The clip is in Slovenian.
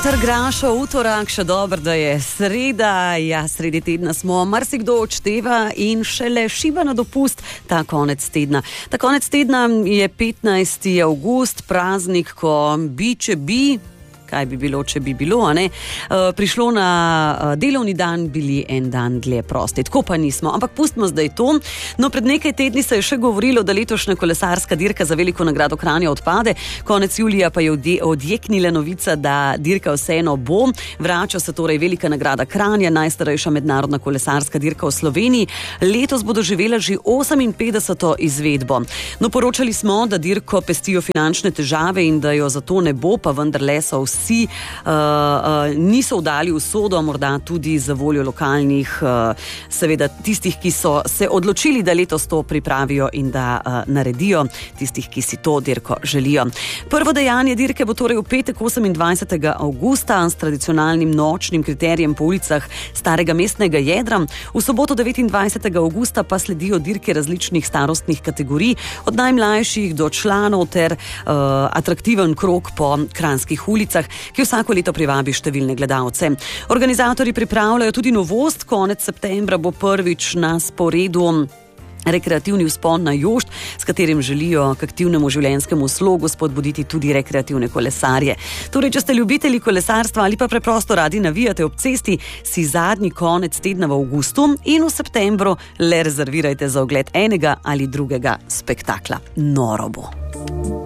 Peter Grašo, utorak, še dobro, da je sreda, ja, sredi tedna smo, marsikdo odšteva in šele šiba na dopust ta konec tedna. Ta konec tedna je 15. avgust, praznik, ko bi, če bi, kaj bi bilo, če bi bilo, a ne, prišlo na delovni dan, bili en dan dlje prosti. Tako pa nismo, ampak pustimo zdaj to. No, pred nekaj tedni se je še govorilo, da letošnja kolesarska dirka za veliko nagrado Kranja odpade. Konec julija pa je odjeknila novica, da dirka vseeno bo. Vrača se torej velika nagrada Kranja, najstarejša mednarodna kolesarska dirka v Sloveniji. Letos bo doživela že 58. izvedbo. No, poročali smo, da dirko pestijo finančne težave in da jo zato ne bo, pa vendarle so vsi niso vdali usodo, morda tudi za voljo lokalnih, seveda tistih, ki so se odločili, da letos to pripravijo in da naredijo, tistih, ki si to dirko želijo. Prvo dejanje dirke bo torej v petek 28. avgusta s tradicionalnim nočnim kriterijem po ulicah starega mestnega jedra. V soboto 29. avgusta pa sledijo dirke različnih starostnih kategorij, od najmlajših do članov ter atraktiven krog po kranjskih ulicah, ki vsako leto privabi številne gledalce. Organizatorji pripravljajo tudi novost. Konec septembra bo prvič na sporedu rekreativni vzpon na Jošt, s katerim želijo k aktivnemu življenjskemu slogu spodbuditi tudi rekreativne kolesarje. Torej, če ste ljubitelji kolesarstva ali pa preprosto radi navijate ob cesti, si zadnji konec tedna v avgustu in v septembru le rezervirajte za ogled enega ali drugega spektakla. Noro bo.